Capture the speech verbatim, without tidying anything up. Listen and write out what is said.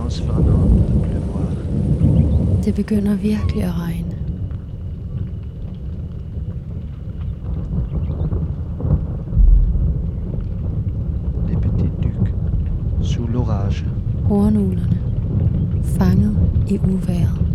commence vraiment à pleuvoir. Det begynder virkelig at regne. Les petits ducs sous l'orage. Hornuglerne fanget i uvejret.